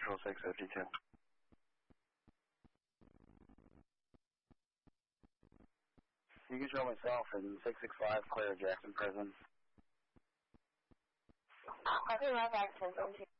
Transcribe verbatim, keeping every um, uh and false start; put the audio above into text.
Control six, O G two. You can show myself in six six five Claire Jackson Prison. Okay, my back says O G.